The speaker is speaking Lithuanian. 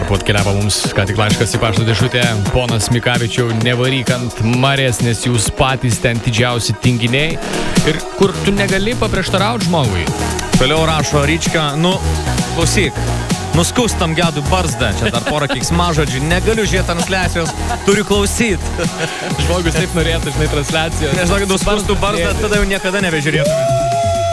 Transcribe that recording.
taip atkeliavo mums, ką tik laiškas į pašto dėžutę. Ponas Mikavičiau, nevaryk ant Marės, nes jūs patys ten didžiausi tinginiai. Ir kur tu negali paprieštarauti žmogui. Toliau rašo Ryčka, klausyk, nuskustam gedų barzdą, čia dar porą keiksmažodžių, negaliu žiūrėti transliacijos, turiu klausyti. Žmogus taip norėtų, žinai, transliacijos. Nežinau, kad nuskustų barzdą, tada jau niekada nebežiūrėtume.